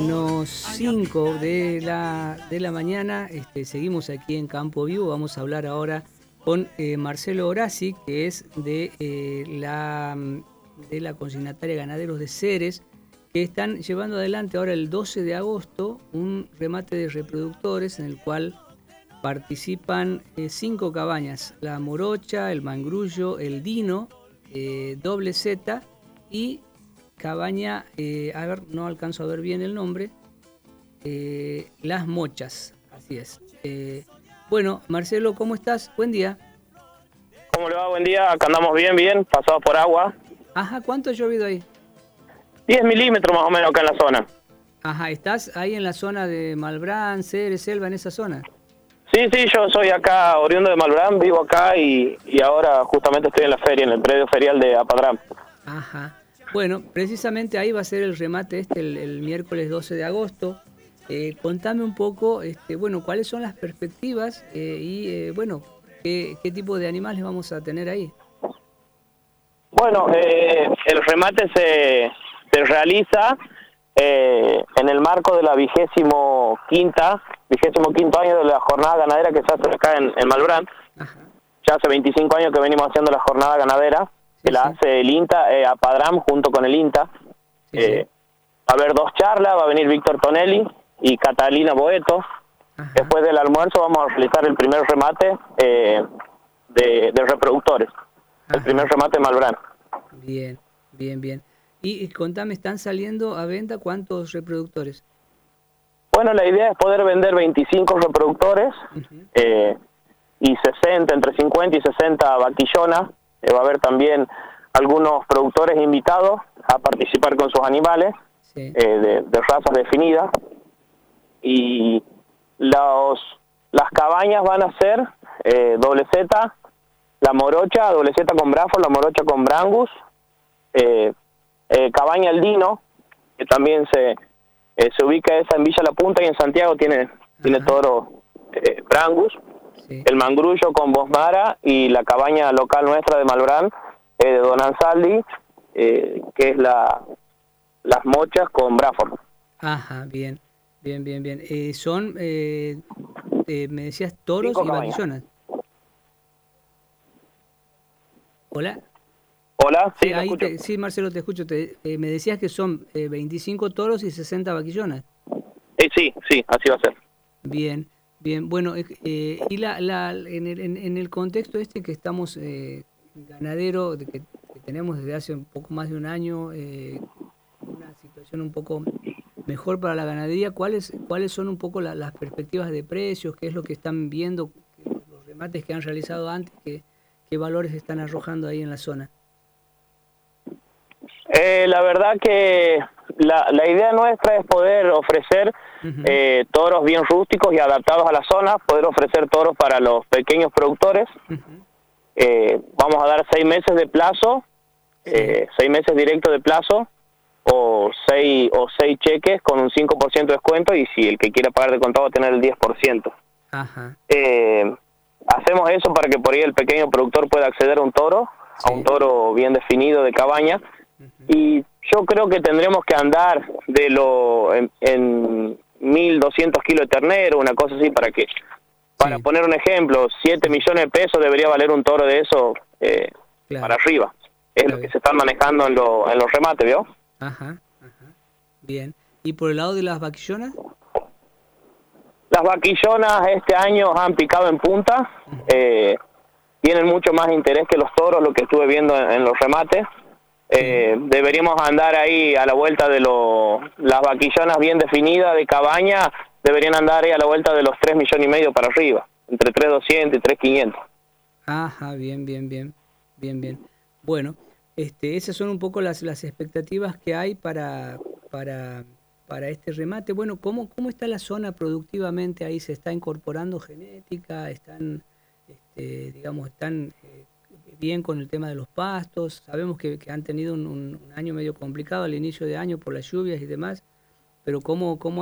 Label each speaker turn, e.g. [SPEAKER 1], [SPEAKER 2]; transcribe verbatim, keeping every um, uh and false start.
[SPEAKER 1] menos cinco de la, de la mañana. Este, seguimos aquí en Campo Vivo. Vamos a hablar ahora con eh, Marcelo Horaci, que es de, eh, la, de la consignataria Ganaderos de Ceres, que están llevando adelante ahora el doce de agosto un remate de reproductores en el cual participan eh, cinco cabañas: la Morocha, el Mangrullo, el Dino, eh, Doble Z y cabaña, eh, a ver, no alcanzo a ver bien el nombre, eh, Las Mochas, así es. Eh, bueno, Marcelo, ¿cómo estás? Buen día.
[SPEAKER 2] ¿Cómo le va? Buen día, acá andamos bien, bien, pasados por agua.
[SPEAKER 1] Ajá, ¿cuánto ha llovido ahí?
[SPEAKER 2] diez milímetros más o menos acá en la zona.
[SPEAKER 1] Ajá, ¿estás ahí en la zona de Malbrán, Ceres, Selva, en esa zona?
[SPEAKER 2] Sí, sí, yo soy acá oriundo de Malbrán, vivo acá y, y ahora justamente estoy en la feria, en el predio ferial de Apadrán.
[SPEAKER 1] Ajá. Bueno, precisamente ahí va a ser el remate este el, el miércoles doce de agosto. Eh, contame un poco, este, bueno, cuáles son las perspectivas eh, y, eh, bueno, qué, qué tipo de animales vamos a tener ahí.
[SPEAKER 2] Bueno, eh, el remate se, se realiza eh, en el marco de la vigésimo quinta, vigésimo quinto año de la jornada ganadera que se hace acá en, en Malbrán.
[SPEAKER 1] Ajá.
[SPEAKER 2] Ya hace veinticinco años que venimos haciendo la jornada ganadera,
[SPEAKER 1] Sí,
[SPEAKER 2] que la
[SPEAKER 1] sí.
[SPEAKER 2] hace el INTA, eh, Apadrán junto con el INTA.
[SPEAKER 1] Sí,
[SPEAKER 2] eh,
[SPEAKER 1] sí.
[SPEAKER 2] Va a haber dos charlas, va a venir Víctor Tonelli y Catalina Boeto.
[SPEAKER 1] Ajá.
[SPEAKER 2] Después del almuerzo vamos a realizar el primer remate eh, de, de reproductores, el
[SPEAKER 1] Ajá.
[SPEAKER 2] primer remate de Malbrán.
[SPEAKER 1] Bien, bien, bien. Y, y contame, ¿están saliendo a venta cuántos reproductores?
[SPEAKER 2] Bueno, la idea es poder vender veinticinco reproductores
[SPEAKER 1] Uh-huh.
[SPEAKER 2] eh, y sesenta, entre cincuenta y sesenta vaquillonas. Eh, va a haber también algunos productores invitados a participar con sus animales.
[SPEAKER 1] Sí.
[SPEAKER 2] Eh, de, de razas definidas, y los, las cabañas van a ser eh, doble Z, la Morocha, doble Z con Braford, la Morocha con Brangus, eh, eh, cabaña El Dino, que también se eh, se ubica esa en Villa La Punta, y en Santiago tiene tiene toro eh, Brangus,
[SPEAKER 1] Sí.
[SPEAKER 2] el Mangrullo con Bosmara, y la cabaña local nuestra de Malbrán, eh, de Don Ansaldi, eh, que es la Las Mochas con Braford.
[SPEAKER 1] Ajá, bien, bien, bien, bien. Eh, son, eh, eh, me decías, toros
[SPEAKER 2] Cinco
[SPEAKER 1] y
[SPEAKER 2] cabañas.
[SPEAKER 1] vaquillonas. Hola.
[SPEAKER 2] Hola, sí,
[SPEAKER 1] Sí,
[SPEAKER 2] lo
[SPEAKER 1] ahí
[SPEAKER 2] escucho.
[SPEAKER 1] te, sí, Marcelo, te escucho. Te, eh, me decías que son eh, veinticinco toros y sesenta vaquillonas.
[SPEAKER 2] Eh, sí, sí, así va a ser.
[SPEAKER 1] Bien, bien. Bueno, eh, eh, y la, la, en, el, en, en el contexto este que estamos, eh, ganadero, de que, que tenemos desde hace un poco más de un año, eh, una situación un poco mejor para la ganadería, ¿cuáles cuáles son un poco la- las perspectivas de precios? ¿Qué es lo que están viendo? Los, los remates que han realizado antes, ¿qué, qué valores están arrojando ahí en la zona?
[SPEAKER 2] Eh, la verdad que la, la idea nuestra es poder ofrecer
[SPEAKER 1] Uh-huh.
[SPEAKER 2] eh, toros bien rústicos y adaptados a la zona, poder ofrecer toros para los pequeños productores.
[SPEAKER 1] Uh-huh.
[SPEAKER 2] Eh, vamos a dar seis meses de plazo,
[SPEAKER 1] Sí.
[SPEAKER 2] eh, seis meses directos de plazo, o seis o seis cheques con un cinco por ciento de descuento, y si el que quiera pagar de contado va a tener el diez por ciento.
[SPEAKER 1] Ajá.
[SPEAKER 2] Eh, hacemos eso para que por ahí el pequeño productor pueda acceder a un toro,
[SPEAKER 1] Sí.
[SPEAKER 2] a un toro bien definido de cabaña.
[SPEAKER 1] Uh-huh.
[SPEAKER 2] Y yo creo que tendremos que andar de lo en, en mil doscientos kilos de ternero, una cosa así, para que, para
[SPEAKER 1] Sí.
[SPEAKER 2] poner un ejemplo, siete millones de pesos debería valer un toro de eso, eh,
[SPEAKER 1] Claro.
[SPEAKER 2] para arriba. Es
[SPEAKER 1] Está
[SPEAKER 2] lo que
[SPEAKER 1] bien.
[SPEAKER 2] se están manejando en, lo, en los remates, ¿vio?
[SPEAKER 1] Ajá, ajá. Bien. ¿Y por el lado de las vaquillonas?
[SPEAKER 2] Las vaquillonas este año han picado en punta,
[SPEAKER 1] Uh-huh.
[SPEAKER 2] eh, tienen mucho más interés que los toros, lo que estuve viendo en, en los remates. Eh,
[SPEAKER 1] Sí.
[SPEAKER 2] deberíamos andar ahí a la vuelta de lo, las vaquillonas bien definidas de cabaña, deberían andar ahí a la vuelta de los tres millones y medio para arriba, entre tres doscientos y tres quinientos.
[SPEAKER 1] Ajá, bien, bien, bien, bien, bien. Bueno, este, esas son un poco las, las expectativas que hay para, para, para este remate. Bueno, ¿cómo, cómo está la zona productivamente ahí? ¿Se está incorporando genética? ¿Están, este, digamos, están eh, bien con el tema de los pastos? Sabemos que, que han tenido un, un, un año medio complicado al inicio de año por las lluvias y demás, pero ¿cómo, cómo